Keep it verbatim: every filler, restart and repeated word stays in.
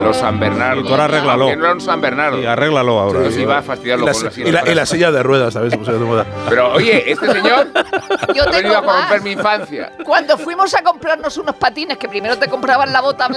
Los San Bernardo. Ahora arréglalo. Que no era un San Bernardo. Y arréglalo ahora. Entonces iba a fastidiarlo y la, con la y, silla. la, y la silla de ruedas, ¿sabes? Se puso de moda. Pero oye, este señor Yo ha venido tengo a corromper más. mi infancia. Cuando fuimos a comprarnos unos patines, que primero te compraban la bota blanca